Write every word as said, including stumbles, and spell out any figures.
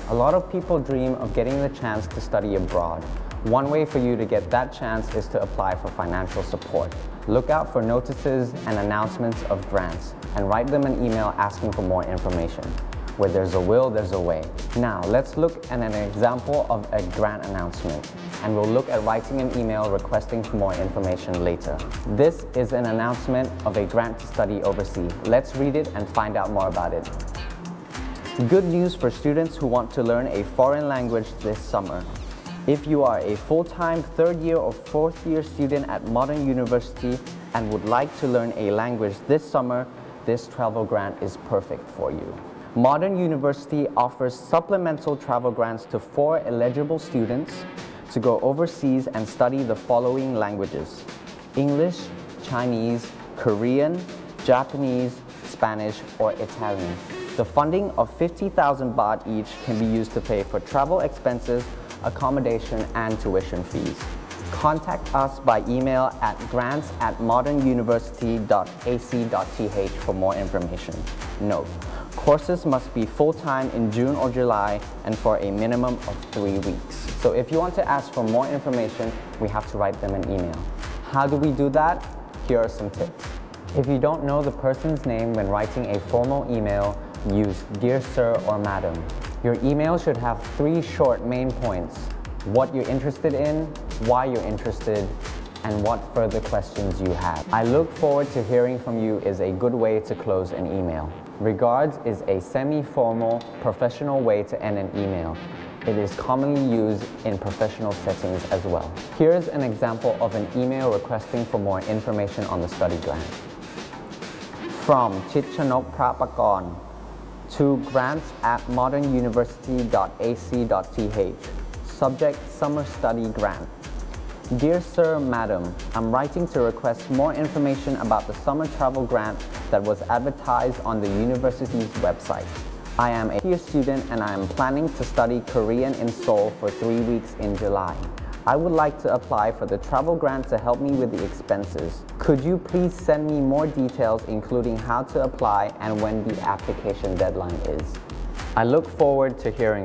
A lot of people dream of getting the chance to study abroad. One way for you to get that chance is to apply for financial support. Look out for notices and announcements of grants and write them an email asking for more information. Where there's a will, there's a way. Now, let's look at an example of a grant announcement, and we'll look at writing an email requesting for more information later. This is an announcement of a grant to study overseas. Let's read it and find out more about it. Good news for students who want to learn a foreign language this summer. If you are a full-time third year or fourth year student at Modern University and would like to learn a language this summer, this travel grant is perfect for you. Modern University offers supplemental travel grants to four eligible students to go overseas and study the following languages: English, Chinese, Korean, Japanese, Spanish, or Italian. The funding of fifty thousand baht each can be used to pay for travel expenses, accommodation, and tuition fees. Contact us by email at grants at modern university dot a c dot t h for more information. Note: courses must be full-time in June or July and for a minimum of three weeks. So if you want to ask for more information, we have to write them an email. How do we do that? Here are some tips. If you don't know the person's name when writing a formal email, use Dear Sir or Madam. Your email should have three short main points: what you're interested in, why you're interested, and what further questions you have. I look forward to hearing from you is a good way to close an email. Regards is a semi-formal, professional way to end an email. It is commonly used in professional settings as well. Here's an example of an email requesting for more information on the study grant. From Chitchanok Prapakorn to grants at modern university dot a c dot t h. Subject: Summer Study Grant. Dear Sir, Madam, I'm writing to request more information about the summer travel grant that was advertised on the university's website. I am a year student and I am planning to study Korean in Seoul for three weeks in July. I would like to apply for the travel grant to help me with the expenses. Could you please send me more details, including how to apply and when the application deadline is? I look forward to hearing